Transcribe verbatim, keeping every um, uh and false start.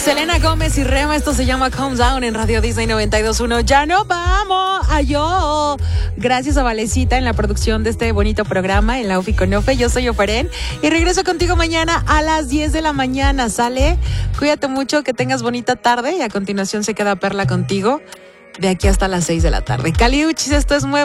Selena Gómez y Rema, esto se llama Calm Down en Radio Disney noventa y dos punto uno. Ya no vamos a yo. Gracias a Valecita en la producción de este bonito programa, en la Ufi con Ofe. Yo soy Oferen y regreso contigo mañana a las diez de la mañana, ¿sale? Cuídate mucho, que tengas bonita tarde y a continuación se queda Perla contigo de aquí hasta las seis de la tarde. Caliuchis, esto es Mueve.